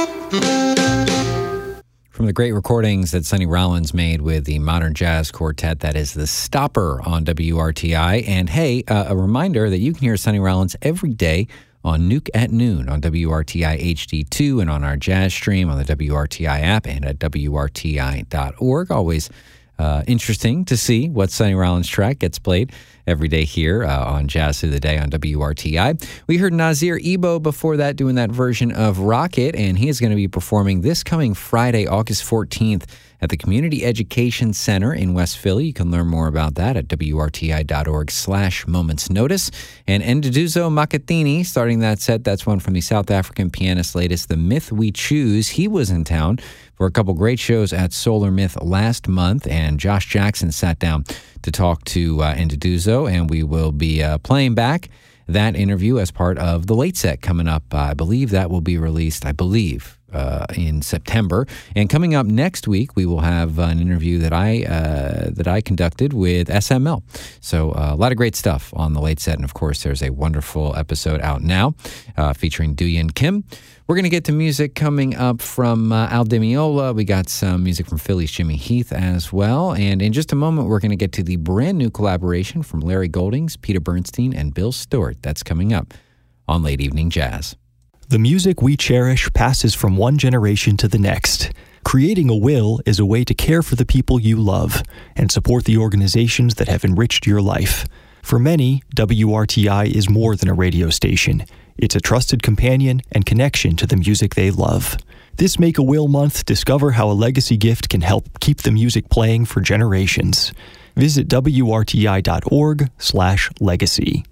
From the great recordings that Sonny Rollins made with the Modern Jazz Quartet, that is The Stopper on WRTI. And hey, a reminder that you can hear Sonny Rollins every day on Nuke at Noon on WRTI HD2 and on our jazz stream on the WRTI app and at WRTI.org. Always interesting to see what Sonny Rollins track gets played every day here on Jazz Through the Day on WRTI. We heard Nazir Ebo before that doing that version of Rocket, and he is going to be performing this coming Friday, August 14th at the Community Education Center in West Philly. You can learn more about that at WRTI.org/Moments Notice. And Nduduzo Makatini starting that set. That's one from the South African pianist's latest, The Myth We Choose. He was in town for a couple great shows at Solar Myth last month, and Josh Jackson sat down to talk to Nduduzo, and we will be playing back that interview as part of the late set coming up. I believe that will be released, in September. And coming up next week, we will have an interview that I conducted with SML. So a lot of great stuff on the late set. And of course, there's a wonderful episode out now featuring Dooyin Kim. We're going to get to music coming up from Al Di Meola. We got some music from Philly's Jimmy Heath as well. And in just a moment, we're going to get to the brand new collaboration from Larry Goldings, Peter Bernstein, and Bill Stewart. That's coming up on Late Evening Jazz. The music we cherish passes from one generation to the next. Creating a will is a way to care for the people you love and support the organizations that have enriched your life. For many, WRTI is more than a radio station. It's a trusted companion and connection to the music they love. This Make a Will month, discover how a legacy gift can help keep the music playing for generations. Visit WRTI.org/legacy.